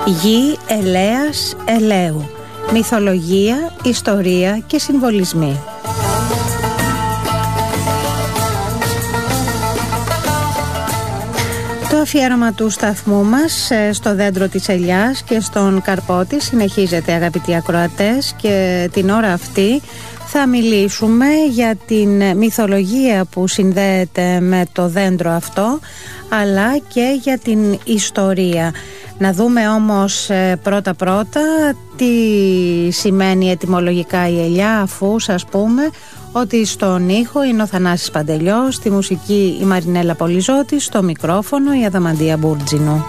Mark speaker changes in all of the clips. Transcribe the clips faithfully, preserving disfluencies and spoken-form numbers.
Speaker 1: Γη ελέας ελαίου. Μυθολογία, ιστορία και συμβολισμοί. Το αφιέρωμα του σταθμού μας στο δέντρο της ελιάς και στον καρπό της συνεχίζεται, αγαπητοί ακροατές, και την ώρα αυτή θα μιλήσουμε για την μυθολογία που συνδέεται με το δέντρο αυτό, αλλά και για την ιστορία. Να δούμε όμως πρώτα πρώτα τι σημαίνει ετυμολογικά η ελιά, αφού σας πούμε ότι στον ήχο είναι ο Θανάσης Παντελιός, στη μουσική η Μαρινέλα Πολυζώτη, στο μικρόφωνο η Αδαμαντία Μπούρτζινου.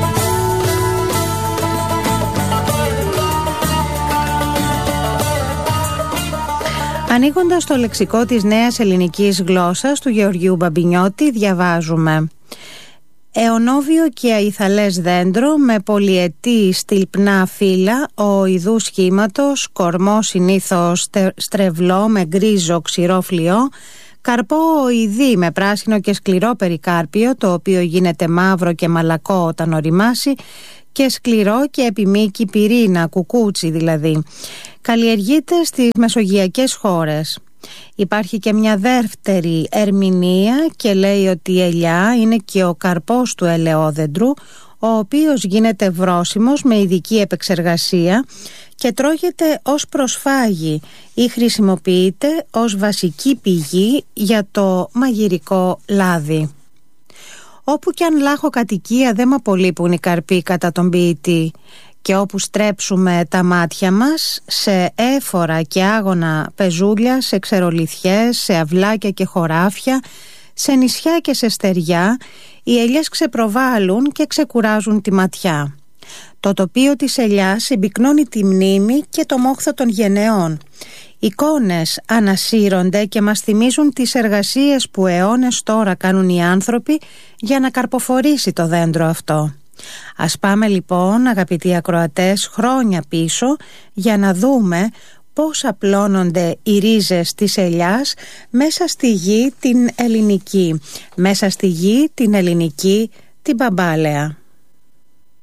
Speaker 1: Ανοίγοντας το λεξικό της νέας ελληνικής γλώσσας του Γεωργίου Μπαμπινιώτη, διαβάζουμε: αιωνόβιο και αϊθαλές δέντρο με πολυετή στυλπνά φύλλα οειδού σχήματος, κορμό συνήθως στρεβλό με γκρίζο ξηρό φλοιό, καρπό οειδή με πράσινο και σκληρό περικάρπιο, το οποίο γίνεται μαύρο και μαλακό όταν οριμάσει, και σκληρό και επιμήκη πυρήνα, κουκούτσι δηλαδή. Καλλιεργείται στις μεσογειακές χώρες. Υπάρχει και μια δεύτερη ερμηνεία και λέει ότι η ελιά είναι και ο καρπός του ελαιόδεντρου, ο οποίος γίνεται βρώσιμος με ειδική επεξεργασία και τρώγεται ως προσφάγι ή χρησιμοποιείται ως βασική πηγή για το μαγειρικό λάδι. Όπου κι αν λάχω κατοικία δεν μ' απολείπουν οι καρποί κατά τον ποιητή, και όπου στρέψουμε τα μάτια μας σε έφορα και άγωνα πεζούλια, σε ξερολιθιές, σε αυλάκια και χωράφια, σε νησιά και σε στεριά, οι ελιές ξεπροβάλλουν και ξεκουράζουν τη ματιά. Το τοπίο της ελιάς συμπυκνώνει τη μνήμη και το μόχθο των γενεών. Εικόνες ανασύρονται και μας θυμίζουν τις εργασίες που αιώνες τώρα κάνουν οι άνθρωποι για να καρποφορήσει το δέντρο αυτό. Ας πάμε λοιπόν, αγαπητοί ακροατές, χρόνια πίσω για να δούμε πώς απλώνονται οι ρίζες της ελιάς μέσα στη γη την ελληνική, μέσα στη γη την ελληνική την μπαμπάλαια.